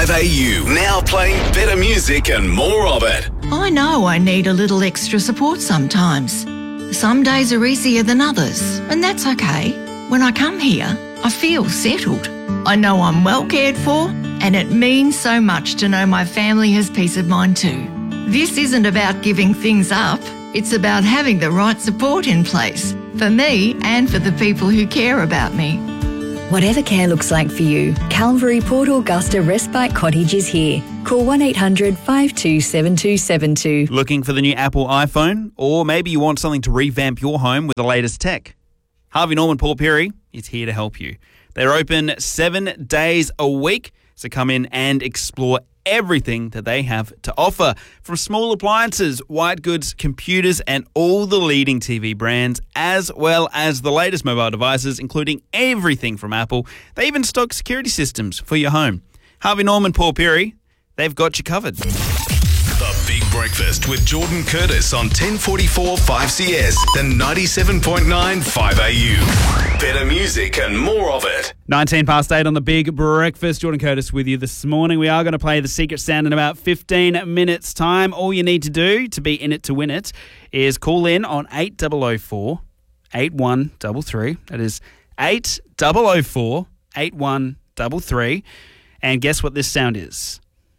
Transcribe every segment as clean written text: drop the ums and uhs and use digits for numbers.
5AU, now playing better music and more of it. I know I need a little extra support sometimes. Some days are easier than others, and that's okay. When I come here, I feel settled. I know I'm well cared for, and it means so much to know my family has peace of mind too. This isn't about giving things up. It's about having the right support in place for me and for the people who care about me. Whatever care looks like for you, Calvary Port Augusta Respite Cottage is here. Call 1800 527272. Looking for the new Apple iPhone? Or maybe you want something to revamp your home with the latest tech? Harvey Norman Paul Perry is here to help you. They're open 7 days a week, so come in and explore everything that they have to offer. From small appliances, white goods, computers, and all the leading TV brands, as well as the latest mobile devices, including everything from Apple. They even stock security systems for your home. Harvey Norman Paul Perry, they've got you covered. The Big Breakfast with Jordan Curtis on 1044 5CS and 97.9 5AU. Better music and more of it. 19 past 8 on the Big Breakfast. Jordan Curtis with you this morning. We are going to play the secret sound in about 15 minutes' time. All you need to do to be in it to win it is call in on 8004 8133. That is 8004 8133. And guess what this sound is?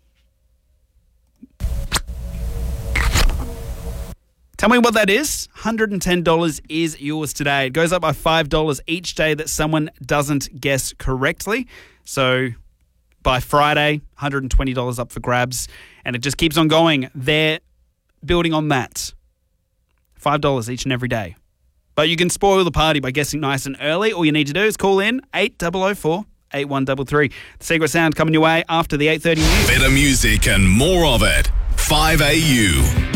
Tell me what that is. $110 is yours today. It goes up by $5 each day that someone doesn't guess correctly. So by Friday, $120 up for grabs. And it just keeps on going. They're building on that. $5 each and every day. But you can spoil the party by guessing nice and early. All you need to do is call in 8004 8133. The secret sound coming your way after the 8:30 news. Better music and more of it. 5AU.